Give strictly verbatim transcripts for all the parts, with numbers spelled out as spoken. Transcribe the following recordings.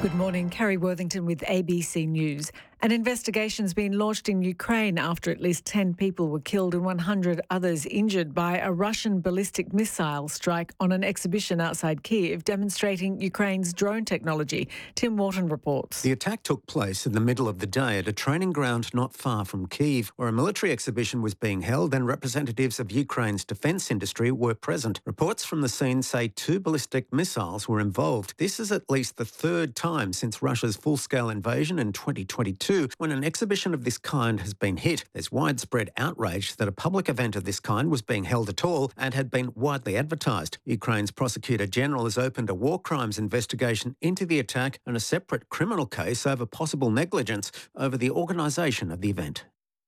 Good morning, Carrie Worthington with A B C News. An investigation's been launched in Ukraine after at least ten people were killed and one hundred others injured by a Russian ballistic missile strike on an exhibition outside Kyiv demonstrating Ukraine's drone technology. Tim Wharton reports. The attack took place in the middle of the day at a training ground not far from Kyiv, where a military exhibition was being held and representatives of Ukraine's defence industry were present. Reports from the scene say two ballistic missiles were involved. This is at least the third time since Russia's full-scale invasion in twenty twenty-two when an exhibition of this kind has been hit. There's widespread outrage that a public event of this kind was being held at all and had been widely advertised. Ukraine's Prosecutor General has opened a war crimes investigation into the attack and a separate criminal case over possible negligence over the organisation of the event.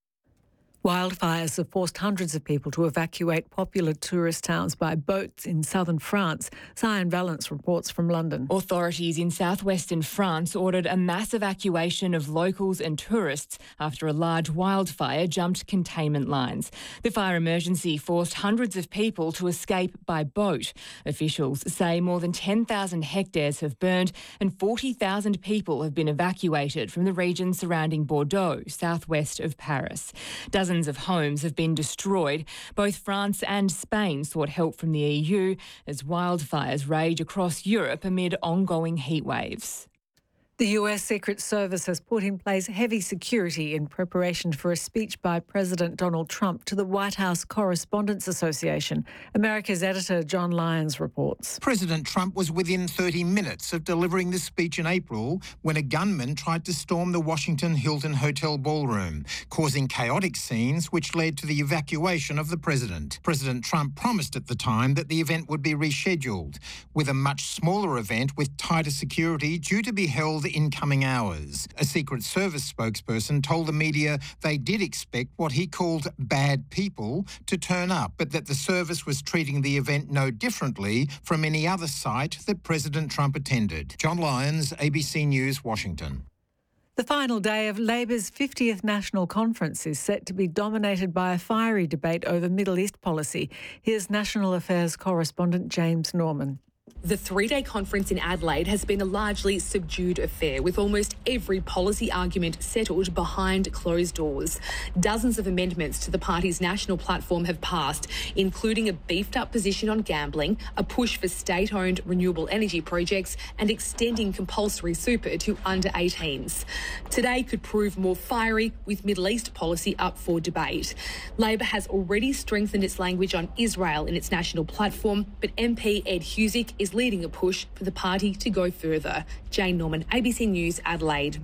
Wildfires have forced hundreds of people to evacuate popular tourist towns by boats in southern France. Cyan Valence reports from London. Authorities in southwestern France ordered a mass evacuation of locals and tourists after a large wildfire jumped containment lines. The fire emergency forced hundreds of people to escape by boat. Officials say more than ten thousand hectares have burned and forty thousand people have been evacuated from the region surrounding Bordeaux, southwest of Paris. Dozens of homes have been destroyed. Both France and Spain sought help from the E U as wildfires rage across Europe amid ongoing heat waves. The U S Secret Service has put in place heavy security in preparation for a speech by President Donald Trump to the White House Correspondents Association. America's editor John Lyons reports. President Trump was within thirty minutes of delivering the speech in April when a gunman tried to storm the Washington Hilton Hotel ballroom, causing chaotic scenes which led to the evacuation of the president. President Trump promised at the time that the event would be rescheduled, with a much smaller event with tighter security due to be held in coming hours. A Secret Service spokesperson told the media they did expect what he called bad people to turn up, but that the service was treating the event no differently from any other site that President Trump attended. John Lyons, A B C News, Washington. The final day of Labor's fiftieth National Conference is set to be dominated by a fiery debate over Middle East policy. Here's National Affairs correspondent James Norman. The three-day conference in Adelaide has been a largely subdued affair, with almost every policy argument settled behind closed doors. Dozens of amendments to the party's national platform have passed, including a beefed-up position on gambling, a push for state-owned renewable energy projects, and extending compulsory super to under eighteens. Today could prove more fiery, with Middle East policy up for debate. Labor has already strengthened its language on Israel in its national platform, but M P Ed Husic is leading a push for the party to go further. Jane Norman, A B C News, Adelaide.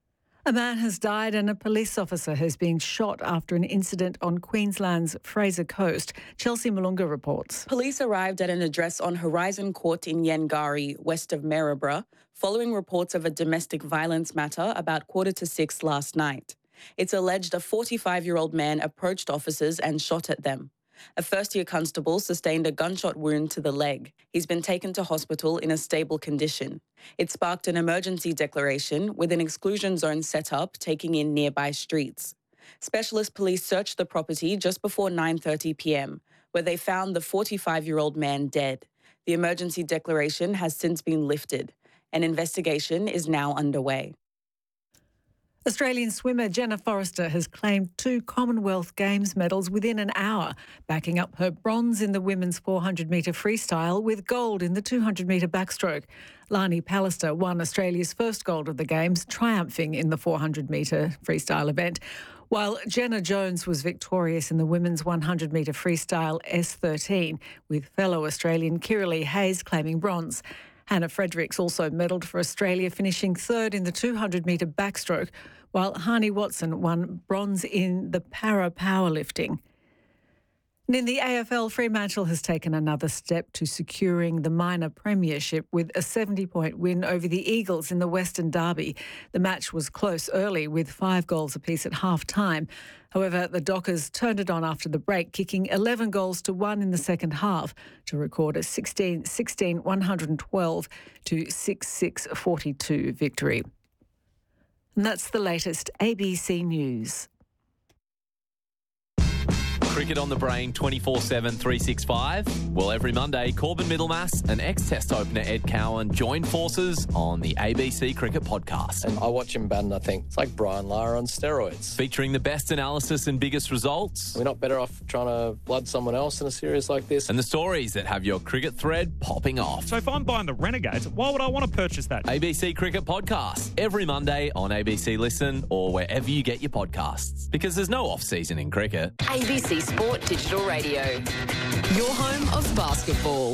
A man has died and a police officer has been shot after an incident on Queensland's Fraser Coast. Chelsea Malunga reports. Police arrived at an address on Horizon Court in Yangari, west of Maryborough, following reports of a domestic violence matter about quarter to six last night. It's alleged a forty-five-year-old man approached officers and shot at them. A first-year constable sustained a gunshot wound to the leg. He's been taken to hospital in a stable condition. It sparked an emergency declaration with an exclusion zone set up, taking in nearby streets. Specialist police searched the property just before nine thirty p m, where they found the forty-five-year-old man dead. The emergency declaration has since been lifted. An investigation is now underway. Australian swimmer Jenna Forrester has claimed two Commonwealth Games medals within an hour, backing up her bronze in the women's four hundred metre freestyle with gold in the two hundred metre backstroke. Lani Pallister won Australia's first gold of the Games, triumphing in the four hundred metre freestyle event, while Jenna Jones was victorious in the women's one hundred metre freestyle S thirteen, with fellow Australian Kiralee Hayes claiming bronze. Hannah Fredericks also medalled for Australia, finishing third in the two hundred metre backstroke, while Hani Watson won bronze in the para powerlifting. And in the A F L, Fremantle has taken another step to securing the minor premiership with a seventy-point win over the Eagles in the Western Derby. The match was close early with five goals apiece at half-time. However, the Dockers turned it on after the break, kicking eleven goals to one in the second half to record a sixteen sixteen one twelve to six six forty-two victory. And that's the latest A B C News. Cricket on the Brain twenty-four seven, three sixty-five. Well, every Monday, Corbin Middlemass and ex-Test opener Ed Cowan join forces on the A B C Cricket Podcast. And I watch him bat and I think, it's like Brian Lara on steroids. Featuring the best analysis and biggest results. We're not better off trying to blood someone else in a series like this. And the stories that have your cricket thread popping off. So if I'm buying the Renegades, why would I want to purchase that? A B C Cricket Podcast, every Monday on A B C Listen or wherever you get your podcasts. Because there's no off-season in cricket. A B C Sport Digital Radio, your home of basketball.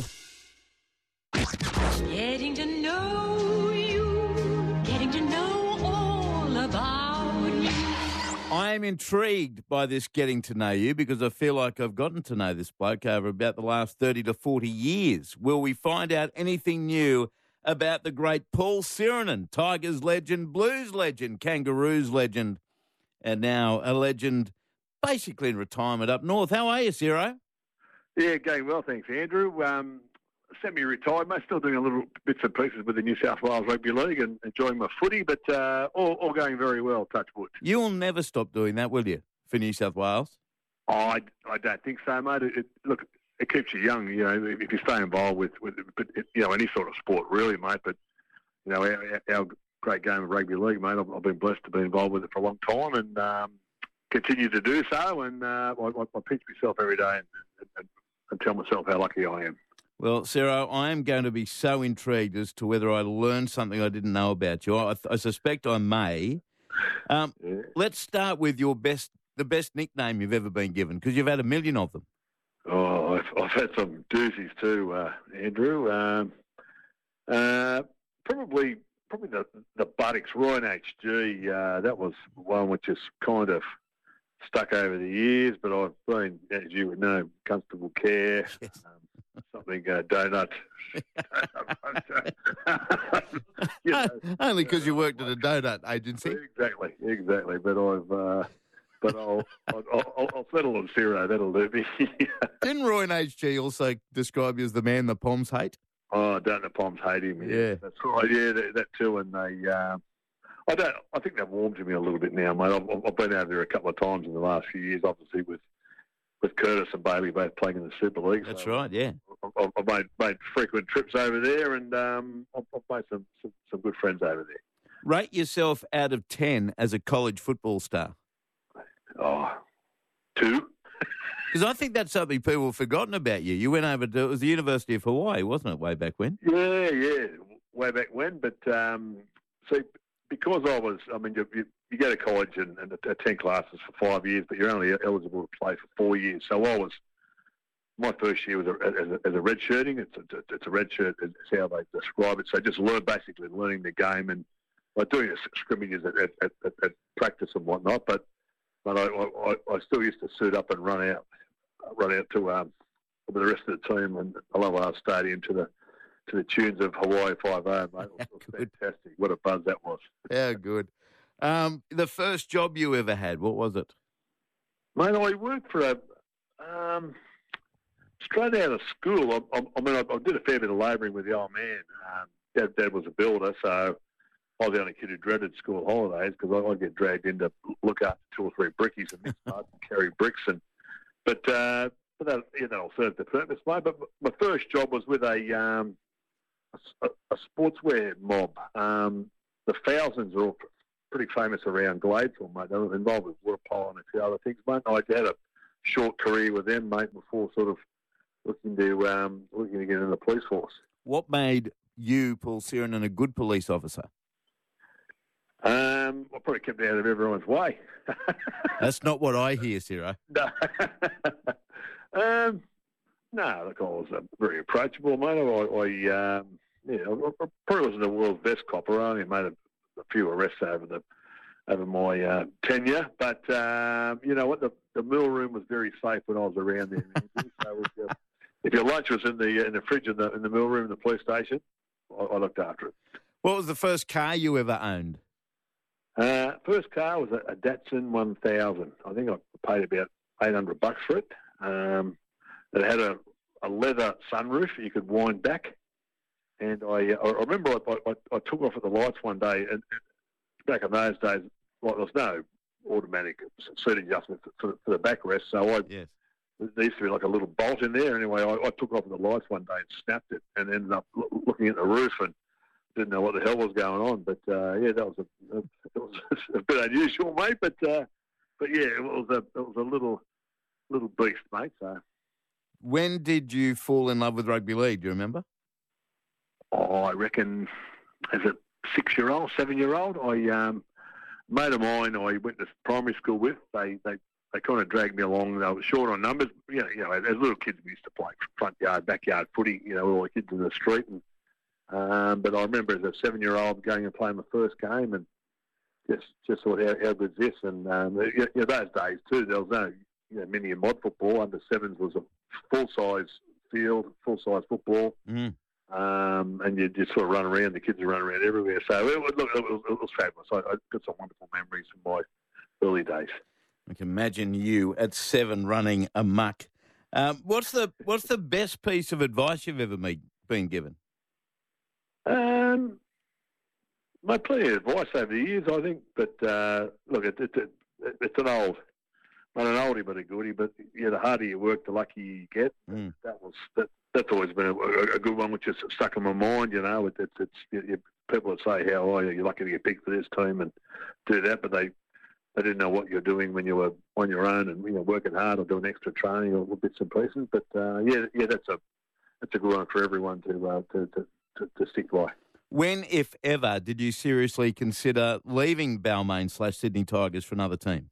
Getting to know you, getting to know all about you. I am intrigued by this getting to know you because I feel like I've gotten to know this bloke over about the last thirty to forty years. Will we find out anything new about the great Paul Sirenen, Tigers legend, Blues legend, Kangaroos legend, and now a legend basically in retirement up north? How are you, Ciro? Yeah, going well, thanks, Andrew. Um, semi-retired, mate, still doing a little bits and pieces with the New South Wales Rugby League and enjoying my footy, but uh, all, all going very well, touch wood. You'll never stop doing that, will you, for New South Wales? Oh, I, I don't think so, mate. It, it, look, it keeps you young, you know, if you stay involved with, with but, you know, any sort of sport, really, mate. But, you know, our, our great game of rugby league, mate, I've, I've been blessed to be involved with it for a long time and um, continue to do so. And uh, I, I pinch myself every day and, and, and tell myself how lucky I am. Well, Ciro, I am going to be so intrigued as to whether I learned something I didn't know about you. I, I suspect I may. Um, yeah. Let's start with your best, the best nickname you've ever been given, because you've had a million of them. Oh, I've, I've had some doozies too, uh, Andrew. Um, uh, probably, probably the the Buttocks Ryan H G. Uh, that was one which is kind of stuck over the years, but I've been, as you would know, Constable Care. Yes. Um, Something uh, donut. you know, Only because you worked at a donut agency. Exactly, exactly. But I've, uh, but I'll, I'll, I'll, I'll settle on Ciro. That'll do me. Didn't Roy and H G also describe you as the man the Poms hate? Oh, don't the Poms hate him? Yeah, yeah. That's right. Yeah, that, that too. And they, uh, I don't. I think they've warmed to me a little bit now, mate. I've, I've been over there a couple of times in the last few years, obviously with. With Curtis and Bailey both playing in the Super League. That's so right, yeah. I've, I've made, made frequent trips over there and um, I've, I've made some, some, some good friends over there. Rate yourself out of ten as a college football star. Oh, two. Because I think that's something people have forgotten about you. You went over to, it was the University of Hawaii, wasn't it, way back when? Yeah, yeah, way back when. But, um, see, because I was, I mean, you, you, you go to college and, and attend classes for five years, but you're only eligible to play for four years. So I was, my first year was a, as, a, as a red shirting. It's a, it's a red shirt, is how they describe it. So just learn, basically learning the game and like doing scrimmages at, at, at, at practice and whatnot. But but I, I, I still used to suit up and run out, run out to um, with the rest of the team and Aloha Stadium to the to the tunes of Hawaii Five-O, mate. It was fantastic. What a buzz that was. How good. Um, the first job you ever had, what was it? Mate, I worked for a, um, straight out of school, I, I, I mean, I, I did a fair bit of labouring with the old man. Um, Dad, Dad was a builder, so I was the only kid who dreaded school holidays because I'd get dragged in to look after two or three brickies and mix mud and carry bricks. And But, uh, but that, you know, served the purpose, mate. But my first job was with a, um, a, a sportswear mob. Um, the Thousands are all pretty famous around Gladesville, mate. They were involved with water polo and a few other things, mate. I had a short career with them, mate, before sort of looking to um, looking to get in the police force. What made you, Paul Sirenen, a good police officer? Um, I probably kept out of everyone's way. That's not what I hear, Ciro. No. um, no, look, I was uh, very approachable, mate. I, I um, yeah, I probably wasn't the world's best copper. I only made a, a few arrests over the over my uh, tenure, but um, you know what? The, the mill room was very safe when I was around there. So if, your, if your lunch was in the in the fridge in the in the mill room in the police station, I, I looked after it. What was the first car you ever owned? Uh, first car was a, a Datsun one thousand. I think I paid about eight hundred bucks for it. Um, it had a, a leather sunroof you could wind back. And I, I remember I, I, I took off at the lights one day, and back in those days, well, there was no automatic seat adjustment for, for the backrest, so I yes. there used to be like a little bolt in there. Anyway, I, I took off the lights one day and snapped it, and ended up lo- looking at the roof and didn't know what the hell was going on. But uh, yeah, that was a, a it was a bit unusual, mate. But uh, but yeah, it was a it was a little little beast, mate. So when did you fall in love with rugby league? Do you remember? Oh, I reckon as a six-year-old, seven-year-old, I um, mate of mine I went to primary school with. They they. They kind of dragged me along. They were short on numbers. You know, you know, as little kids, we used to play front yard, backyard footy. You know, all the kids in the street. And um, but I remember as a seven-year-old going and playing my first game, and just just thought, how, how good's this? And um, you know, those days too, there was no you know mini and mod football. Under sevens was a full-size field, full-size football, mm. um, and you just sort of run around. The kids would run around everywhere. So it was, look, it was, it was fabulous. I, I got some wonderful memories from my early days. I can imagine you at seven running amok. Um, what's the what's the best piece of advice you've ever made, been given? Um, my plenty of advice over the years, I think. But uh, look, it, it, it, it's an old, not an oldie but a goodie. But yeah, the harder you work, the luckier you get. Mm. That was that. That's always been a, a good one, which is stuck in my mind. You know, it, it's it's you, people would say, "How are you? You're lucky to get picked for this team and do that," but they. They didn't know what you're doing when you were on your own and you know working hard or doing extra training or little bits and pieces. But uh, yeah, yeah, that's a that's a good one for everyone to uh, to, to, to to stick by. When, if ever, did you seriously consider leaving Balmain slash Sydney Tigers for another team?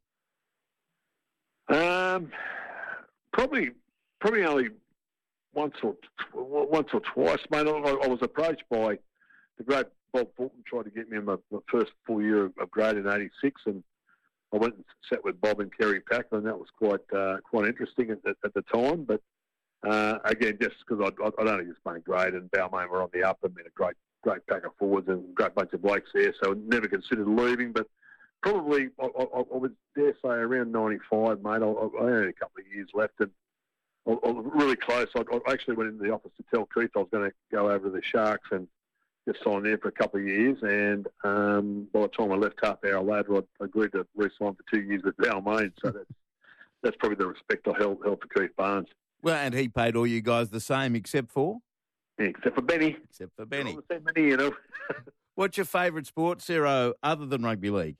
Um, probably probably only once or once or twice, mate. I, I was approached by the great Bob Fulton, tried to get me in my, my first full year of, of grade in eighty-six, and I went and sat with Bob and Kerry Packer, and that was quite uh, quite interesting at, at, at the time. But uh, again, just because I'd, I'd only just playing grade, and Balmain were on the up, and been a great great pack of forwards and a great bunch of blokes there, so I never considered leaving. But probably, I, I, I would dare say around ninety-five, mate. I, I only had a couple of years left, and I, I was really close. I, I actually went into the office to tell Keith I was going to go over to the Sharks and just signed there for a couple of years, and um, by the time I left half hour later, I agreed to re-sign for two years with Balmain. So that's that's probably the respect I held, held for Keith Barnes. Well, and he paid all you guys the same, except for yeah, except for Benny. Except for Benny. All the same Benny, you know. What's your favourite sport, Ciro, other than rugby league?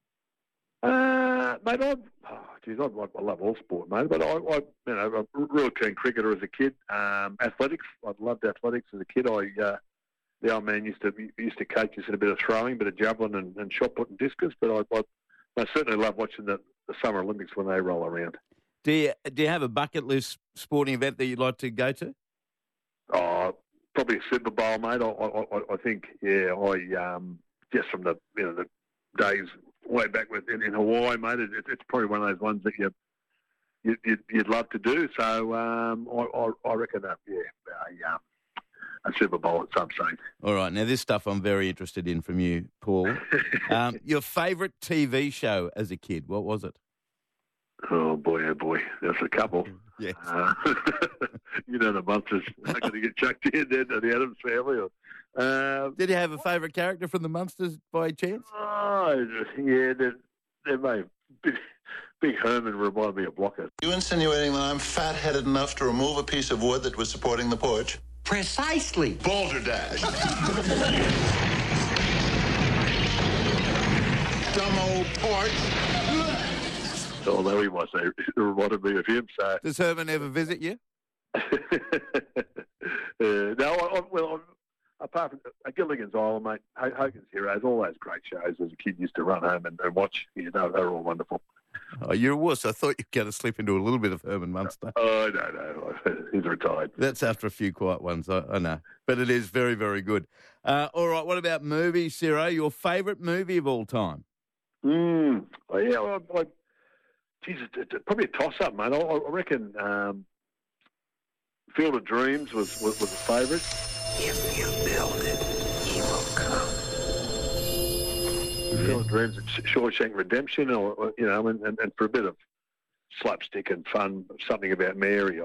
Uh, mate, I, oh, geez, I, I love all sport, mate. But I, I you know, I'm a real keen cricketer as a kid. Um, athletics, I loved athletics as a kid. I uh, The old man used to used to coach us in a bit of throwing, bit of javelin and, and shot put and discus. But I, I, I certainly love watching the, the Summer Olympics when they roll around. Do you do you have a bucket list sporting event that you'd like to go to? Oh, probably a Super Bowl, mate. I, I, I think, yeah. I um, just from the you know the days way back with in, in Hawaii, mate. It, it's probably one of those ones that you. You'd, you'd, you'd love to do. So um, I, I, I reckon that, yeah, a, um, a Super Bowl at some stage. All right. Now, this stuff I'm very interested in from you, Paul. um, your favourite T V show as a kid, what was it? Oh, boy, oh, boy. There's a couple. Yes. Uh, you know, the Munsters are going to get chucked in there to the Addams Family. Or, uh, Did you have a favourite character from the Munsters by chance? Oh, yeah, they're, they're made. Big, Big Herman reminded me of Blocker. You insinuating that I'm fat-headed enough to remove a piece of wood that was supporting the porch? Precisely. Balderdash. Dumb old porch. Although he was, it reminded me of him. So. Does Herman ever visit you? uh, no, I, I, well, I, apart from uh, Gilligan's Island, mate, Hogan's Heroes, all those great shows as a kid used to run home and, and watch. You know, they were all wonderful. Oh, you're a wuss. I thought you were going to slip into a little bit of Herman Munster. Oh, no, no. He's retired. That's after a few quiet ones, I, I know. But it is very, very good. Uh, all right, what about movies, Ciro? Your favourite movie of all time? Mm. Oh, yeah, well, I, geez, it's probably a toss-up, mate. I, I reckon um, Field of Dreams was, was, was a favourite. If you build it, he will come. Field of Dreams, Shawshank Redemption, or, or you know, and, and, and for a bit of slapstick and fun, something about Mary.